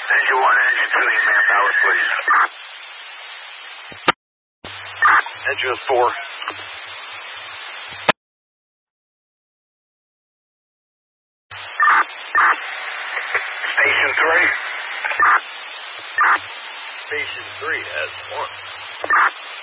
Engine 1, Engine 2, need manpower, please. Engine 4. Station 3. Station 3 has 1.